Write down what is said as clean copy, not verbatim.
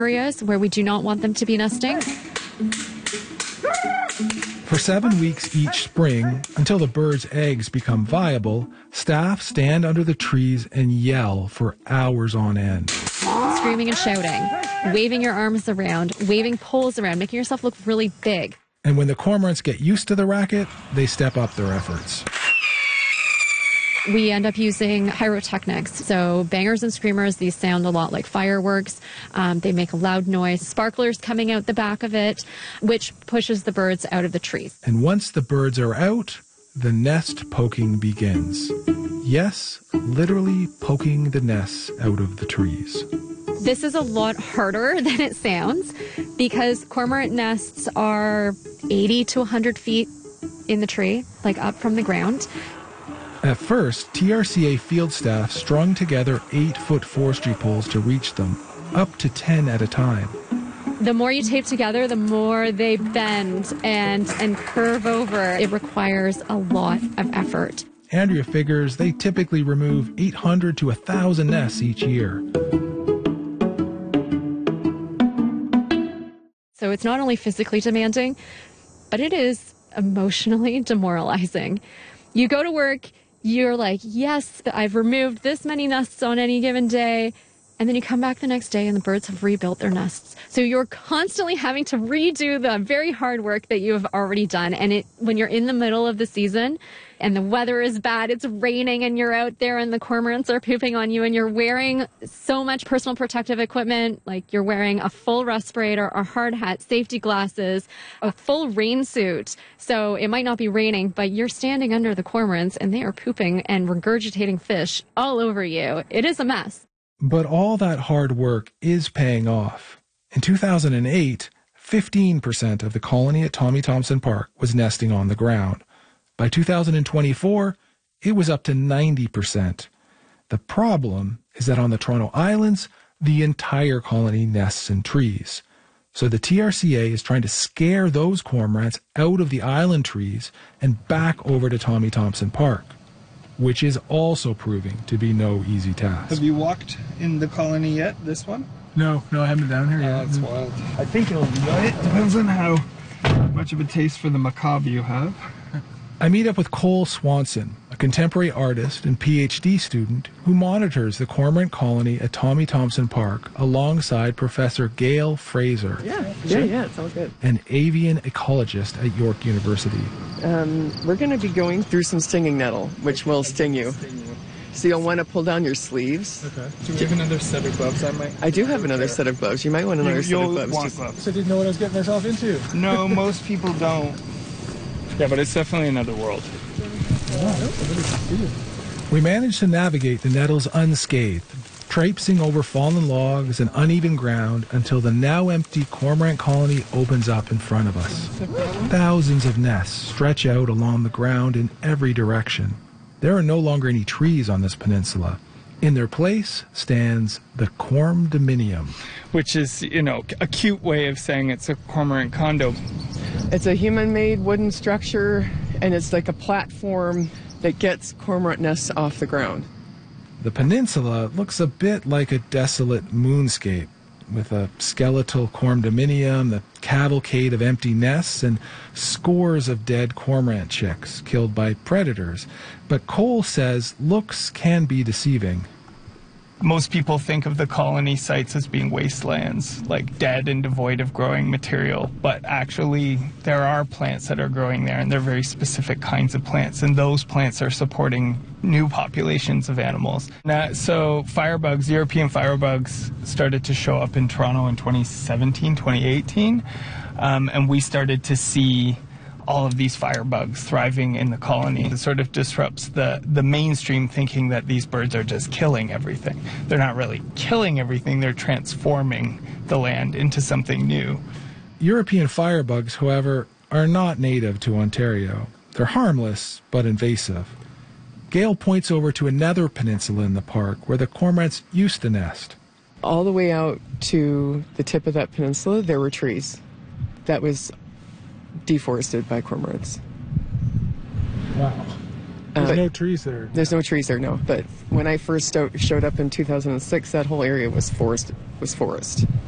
areas where we do not want them to be nesting. For 7 weeks each spring, until the birds' eggs become viable, staff stand under the trees and yell for hours on end. Screaming and shouting, waving your arms around, waving poles around, making yourself look really big. And when the cormorants get used to the racket, they step up their efforts. We end up using pyrotechnics, so bangers and screamers. These sound a lot like fireworks. They make a loud noise, sparklers coming out the back of it, which pushes the birds out of the trees. And once the birds are out, the nest poking begins. Yes, literally poking the nests out of the trees. This is a lot harder than it sounds because cormorant nests are 80 to 100 feet in the tree, like up from the ground. At first, TRCA field staff strung together 8-foot forestry poles to reach them, up to 10 at a time. The more you tape together, the more they bend and curve over. It requires a lot of effort. Andrea figures they typically remove 800 to 1,000 nests each year. So it's not only physically demanding, but it is emotionally demoralizing. You go to work, you're like, yes, I've removed this many nests on any given day. And then you come back the next day and the birds have rebuilt their nests. So you're constantly having to redo the very hard work that you have already done. And when you're in the middle of the season and the weather is bad, it's raining and you're out there and the cormorants are pooping on you and you're wearing so much personal protective equipment, like you're wearing a full respirator, a hard hat, safety glasses, a full rain suit. So it might not be raining, but you're standing under the cormorants and they are pooping and regurgitating fish all over you. It is a mess. But all that hard work is paying off. In 2008, 15% of the colony at Tommy Thompson Park was nesting on the ground. By 2024, it was up to 90%. The problem is that on the Toronto Islands, the entire colony nests in trees. So the TRCA is trying to scare those cormorants out of the island trees and back over to Tommy Thompson Park, which is also proving to be no easy task. Have you walked in the colony yet, this one? No, I haven't been down here yet. That's wild. I think you'll enjoy it. Depends on how much of a taste for the macabre you have. I meet up with Cole Swanson, a contemporary artist and PhD student who monitors the cormorant colony at Tommy Thompson Park alongside Professor Gail Fraser. Yeah, it sounds good. An avian ecologist at York University. We're going to be going through some stinging nettle, which will sting you. So you'll want to pull down your sleeves. Okay. Do you have another set of gloves? I do have another set of gloves. You might want another set of gloves. Want gloves. I didn't know what I was getting myself into. No, most people don't. Yeah, but it's definitely another world. We managed to navigate the nettles unscathed, traipsing over fallen logs and uneven ground until the now empty cormorant colony opens up in front of us. Thousands of nests stretch out along the ground in every direction. There are no longer any trees on this peninsula. In their place stands the cormdominium, Which is, a cute way of saying it's a cormorant condo. It's a human-made wooden structure, and it's like a platform that gets cormorant nests off the ground. The peninsula looks a bit like a desolate moonscape, with a skeletal cormdominium, the cavalcade of empty nests, and scores of dead cormorant chicks killed by predators. But Cole says looks can be deceiving. Most people think of the colony sites as being wastelands, like dead and devoid of growing material. But actually, there are plants that are growing there, and they're very specific kinds of plants. And those plants are supporting new populations of animals. So firebugs, European firebugs, started to show up in Toronto in 2017, 2018. And we started to see all of these firebugs thriving in the colony. It sort of disrupts the mainstream thinking that these birds are just killing everything. They're not really killing everything, they're transforming the land into something new. European firebugs, however, are not native to Ontario. They're harmless, but invasive. Gail points over to another peninsula in the park where the cormorants used to nest. All the way out to the tip of that peninsula, there were trees. That was deforested by cormorants. Wow. There's no trees there. There's no trees there, no. But when I first showed up in 2006, that whole area was forest.